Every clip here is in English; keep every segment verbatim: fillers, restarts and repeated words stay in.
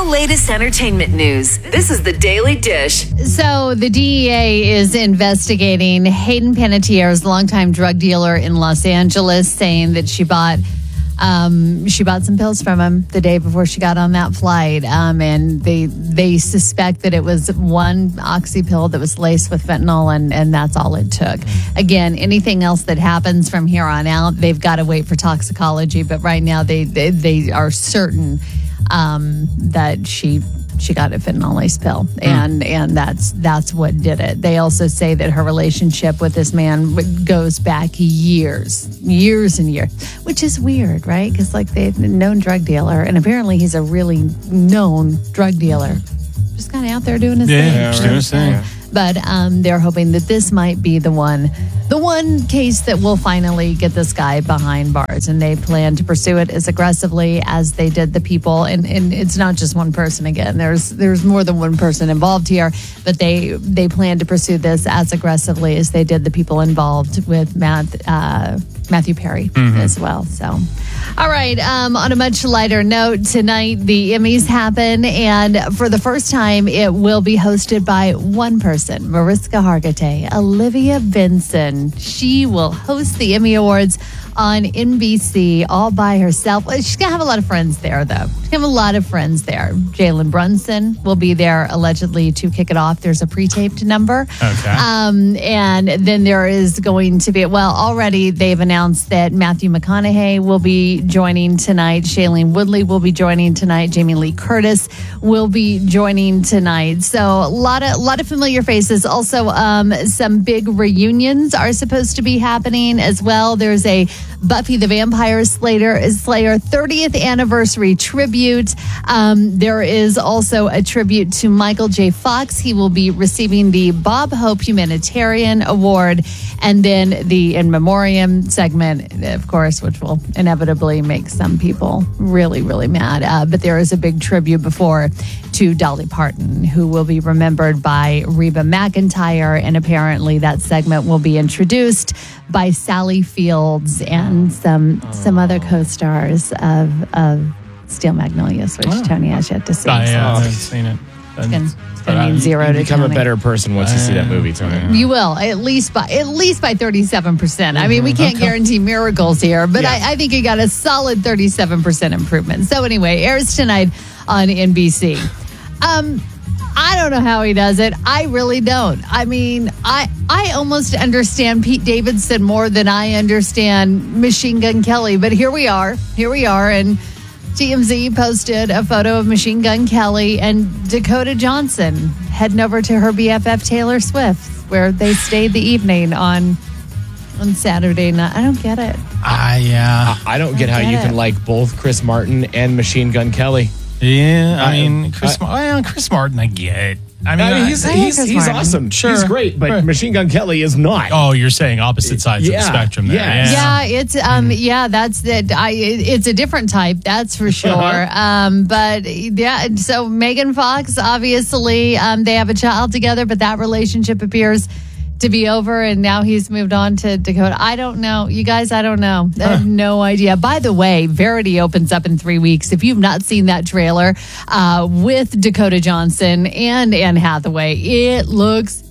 latest entertainment news. This is the Daily Dish. So the D E A is investigating Hayden Panettiere's longtime drug dealer in Los Angeles, saying that she bought um, she bought some pills from him the day before she got on that flight, um, and they they suspect that it was one oxy pill that was laced with fentanyl, and, and that's all it took. Again, anything else that happens from here on out, they've got to wait for toxicology. But right now, they they, they are certain um, that she. She got a fentanyl laced pill, and and that's that's what did it. They also say that her relationship with this man goes back years, years and years, which is weird, right? Because like they've known drug dealer, and apparently he's a really known drug dealer, just kind of out there doing his yeah, thing. Yeah, doing his thing. But um, they're hoping that this might be the one, the one case that will finally get this guy behind bars, and they plan to pursue it as aggressively as they did the people. And, and it's not just one person. Again, there's there's more than one person involved here, but they they plan to pursue this as aggressively as they did the people involved with Matt, uh, Matthew Perry mm-hmm. as well. So. All right. Um, on a much lighter note, tonight the Emmys happen, and for the first time, it will be hosted by one person, Mariska Hargitay, Olivia Benson. She will host the Emmy Awards on N B C all by herself. She's going to have a lot of friends there, though. She's going to have a lot of friends there. Jalen Brunson will be there, allegedly, to kick it off. There's a pre-taped number. Okay. Um, and then there is going to be, well, already they've announced that Matthew McConaughey will be joining tonight. Shailene Woodley will be joining tonight. Jamie Lee Curtis will be joining tonight. So a lot of, a lot of familiar faces. Also, um, some big reunions are supposed to be happening as well. There's a Buffy the Vampire Slayer, Slayer thirtieth anniversary tribute. Um, there is also a tribute to Michael J. Fox. He will be receiving the Bob Hope Humanitarian Award, and then the In Memoriam segment, of course, which will inevitably make some people really, really mad. Uh, but there is a big tribute before to Dolly Parton, who will be remembered by Reba McEntire, and apparently that segment will be introduced by Sally Fields and some some other co-stars of of Steel Magnolias, which oh. Tony has yet to see. I, uh, so I haven't seen it. it's gonna, it's gonna mean zero you to become Tony. a better person once you see that movie, Tony. You will, at least by at least by thirty-seven percent. I mean, we can't Okay. guarantee miracles here, but Yeah. I, I think you got a solid thirty-seven percent improvement. So anyway, airs tonight on N B C. Um, I don't know how he does it. I really don't. I mean, I I almost understand Pete Davidson more than I understand Machine Gun Kelly. But here we are. Here we are. And T M Z posted a photo of Machine Gun Kelly and Dakota Johnson heading over to her B F F Taylor Swift, where they stayed the evening on on Saturday night. I don't get it. Ah, yeah. I don't get I how get you it. can like both Chris Martin and Machine Gun Kelly. Yeah, I I- mean, Chris, I- Mar- well, Chris Martin, I get. I mean, I mean, I- he's I like he's, Chris he's Martin. awesome. Sure. He's great, but Right. Machine Gun Kelly is not. oh, you're saying opposite sides Yeah, of the spectrum there. yes. Yeah. Yeah, it's um, yeah, that's that. I it- it's a different type, that's for sure. Um, but yeah, so Megan Fox, obviously, um, they have a child together, but that relationship appears to be over, and now he's moved on to Dakota. I don't know, you guys. I don't know. I have no idea. By the way, Verity opens up in three weeks. If you've not seen that trailer uh, with Dakota Johnson and Anne Hathaway, it looks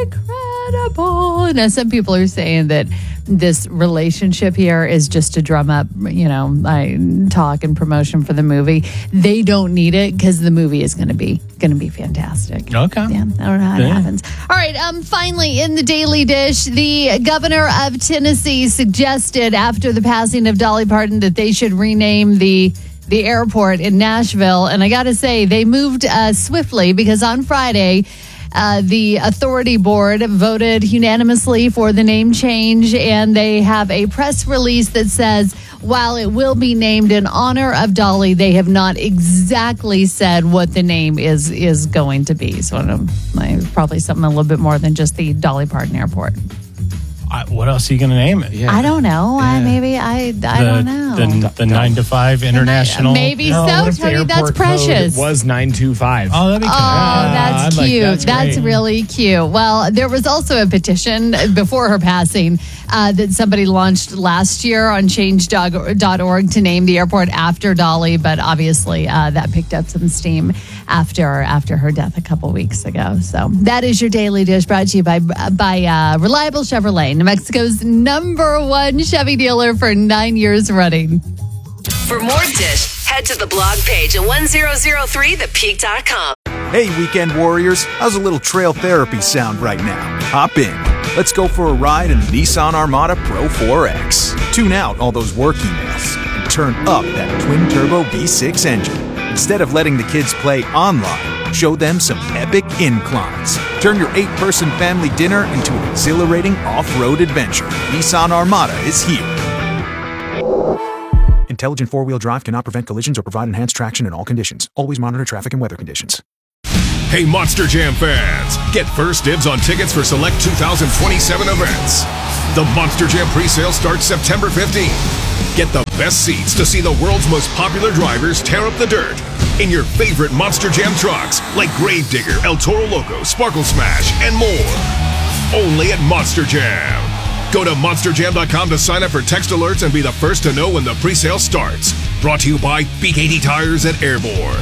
incredible. Now, some people are saying that this relationship here is just to drum up, you know, I, talk and promotion for the movie. They don't need it because the movie is going to be going to be fantastic. Okay. Yeah, I don't know how it Yeah. happens. All right. Um. Finally, in the Daily Dish, the governor of Tennessee suggested after the passing of Dolly Parton that they should rename the the airport in Nashville. And I got to say, they moved uh, swiftly, because on Friday, Uh, the authority board voted unanimously for the name change, and they have a press release that says while it will be named in honor of Dolly, they have not exactly said what the name is is going to be. So I don't know, like, probably something a little bit more than just the Dolly Parton Airport. I, what else are you going to name it? Yeah. I don't know. I maybe I I the, don't know. The, the nine to five international. Maybe No, so, what if the Tony. That's airport precious. code was nine two five. Oh, that'd be Oh, good. that's I'm like, cute. that's that's great. really cute. Well, there was also a petition before her passing uh, that somebody launched last year on change dot org to name the airport after Dolly, but obviously uh, that picked up some steam after after her death a couple weeks ago. So that is your Daily Dish, brought to you by by uh, Reliable Chevrolet, New Mexico's number one Chevy dealer for nine years running. For more Dish, head to the blog page at one thousand three the peak dot com. Hey, weekend warriors, how's a little trail therapy sound right now? Hop in. Let's go for a ride in the Nissan Armada Pro four X. Tune out all those work emails and turn up that twin-turbo V six engine. Instead of letting the kids play online, show them some epic inclines. Turn your eight-person family dinner into an exhilarating off-road adventure. Nissan Armada is here. Intelligent four-wheel drive cannot prevent collisions or provide enhanced traction in all conditions. Always monitor traffic and weather conditions. Hey, Monster Jam fans! Get first dibs on tickets for select two thousand twenty-seven events. The Monster Jam presale starts September fifteenth. Get the best seats to see the world's most popular drivers tear up the dirt in your favorite Monster Jam trucks like Gravedigger, El Toro Loco, Sparkle Smash, and more. Only at Monster Jam. Go to monster jam dot com to sign up for text alerts and be the first to know when the presale starts. Brought to you by B K T Tires at Airborne.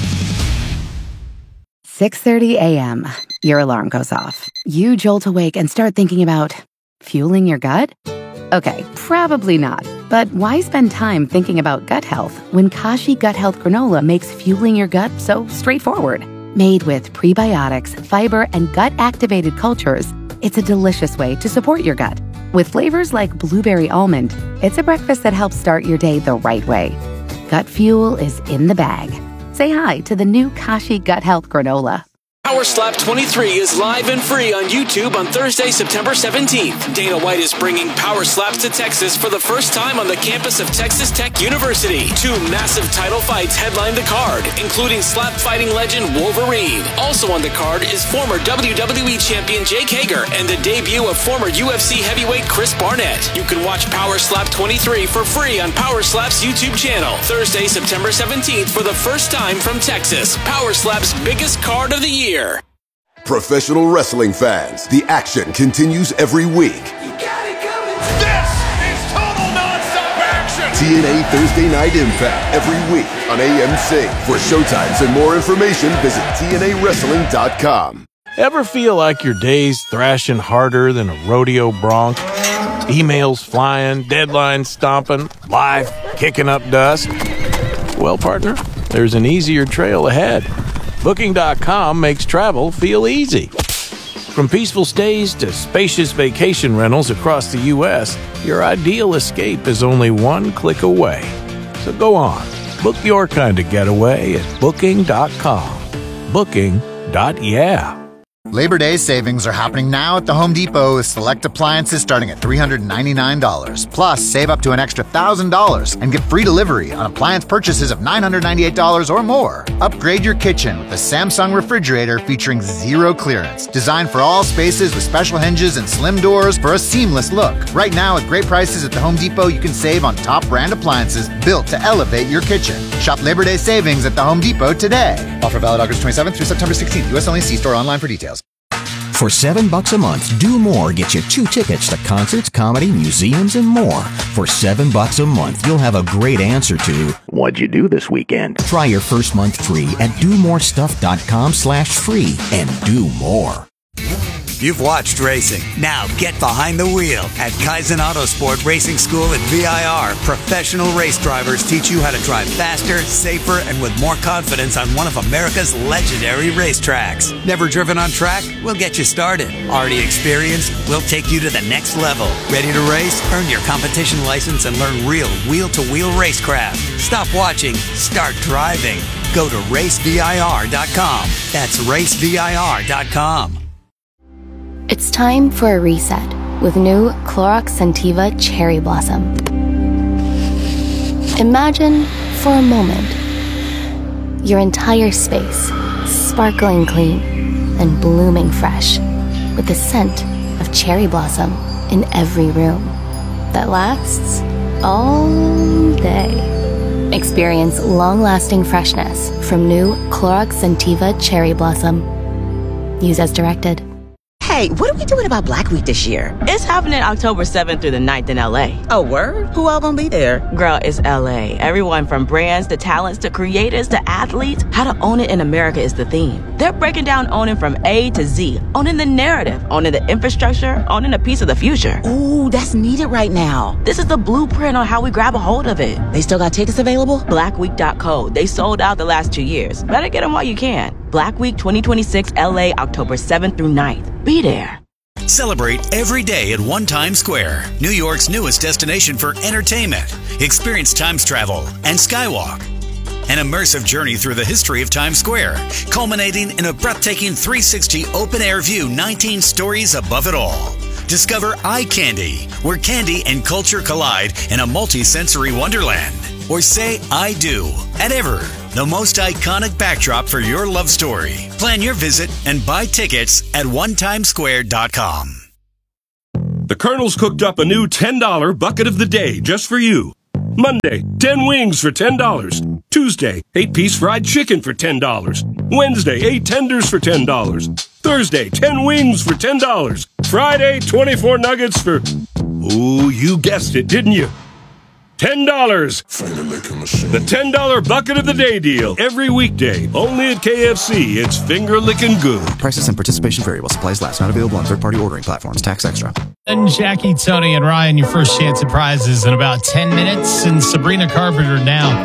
six thirty a.m. Your alarm goes off. You jolt awake and start thinking about fueling your gut? Okay, probably not. But why spend time thinking about gut health when Kashi Gut Health Granola makes fueling your gut so straightforward? Made with prebiotics, fiber, and gut-activated cultures, it's a delicious way to support your gut. With flavors like blueberry almond, it's a breakfast that helps start your day the right way. Gut fuel is in the bag. Say hi to the new Kashi Gut Health Granola. Power Slap twenty-three is live and free on YouTube on Thursday, September seventeenth. Dana White is bringing Power Slaps to Texas for the first time on the campus of Texas Tech University. Two massive title fights headline the card, including slap fighting legend Wolverine. Also on the card is former W W E champion Jake Hager and the debut of former U F C heavyweight Chris Barnett. You can watch Power Slap twenty-three for free on Power Slap's YouTube channel. Thursday, September seventeenth for the first time from Texas. Power Slap's biggest card of the year. Professional wrestling fans, the action continues every week. You got it coming. This is total nonstop action. T N A Thursday Night Impact every week on A M C. For showtimes and more information, visit T N A wrestling dot com. Ever feel like your day's thrashing harder than a rodeo bronc? Emails flying, deadlines stomping, life kicking up dust? Well, partner, there's an easier trail ahead. Booking dot com makes travel feel easy. From peaceful stays to spacious vacation rentals across the U S, your ideal escape is only one click away. So go on, book your kind of getaway at booking dot com. Booking. Yeah. Labor Day savings are happening now at the Home Depot with select appliances starting at three hundred ninety-nine dollars. Plus, save up to an extra one thousand dollars and get free delivery on appliance purchases of nine hundred ninety-eight dollars or more. Upgrade your kitchen with a Samsung refrigerator featuring zero clearance. Designed for all spaces with special hinges and slim doors for a seamless look. Right now, with great prices at the Home Depot, you can save on top brand appliances built to elevate your kitchen. Shop Labor Day savings at the Home Depot today. Offer valid August twenty-seventh through September sixteenth. U S only. See store online for details. For seven bucks a month, Do More gets you two tickets to concerts, comedy, museums, and more. For seven bucks a month, you'll have a great answer to what'd you do this weekend? Try your first month free at do more stuff dot com slash free and do more. You've watched racing. Now get behind the wheel. At Kaizen Autosport Racing School at V I R, professional race drivers teach you how to drive faster, safer, and with more confidence on one of America's legendary racetracks. Never driven on track? We'll get you started. Already experienced? We'll take you to the next level. Ready to race? Earn your competition license and learn real wheel-to-wheel racecraft. Stop watching. Start driving. Go to race V I R dot com. That's race V I R dot com. It's time for a reset with new Clorox Scentiva Cherry Blossom. Imagine, for a moment, your entire space sparkling clean and blooming fresh with the scent of cherry blossom in every room that lasts all day. Experience long-lasting freshness from new Clorox Scentiva Cherry Blossom. Use as directed. Hey, what are we doing about Black Week this year? It's happening October seventh through the ninth in L A. Oh, word? Who all gonna be there? Girl, it's L A. Everyone from brands to talents to creators to athletes. How to own it in America is the theme. They're breaking down owning from A to Z. Owning the narrative, owning the infrastructure, owning a piece of the future. Ooh, that's needed right now. This is the blueprint on how we grab a hold of it. They still got tickets available? black week dot co. They sold out the last two years. Better get them while you can. Black Week twenty twenty-six L A, October seventh through ninth. Be there. Celebrate every day at One Times Square, New York's newest destination for entertainment. Experience Times travel and Skywalk. An immersive journey through the history of Times Square, culminating in a breathtaking three sixty open-air view nineteen stories above it all. Discover Eye Candy, where candy and culture collide in a multi-sensory wonderland. Or say I do at Ever, the most iconic backdrop for your love story. Plan your visit and buy tickets at one times square dot com. The Colonel's cooked up a new ten dollar bucket of the day just for you. Monday, ten wings for ten dollars. Tuesday, eight piece fried chicken for ten dollars. Wednesday, eight tenders for ten dollars. Thursday, ten wings for ten dollars. Friday, twenty-four nuggets for... Ooh, you guessed it, didn't you? ten dollars. The ten dollar bucket of the day deal. Every weekday. Only at K F C. It's finger licking good. Prices and participation vary while supplies last. Not available on third-party ordering platforms. Tax extra. And Jackie, Tony, and Ryan, your first chance at prizes in about ten minutes. And Sabrina Carpenter now.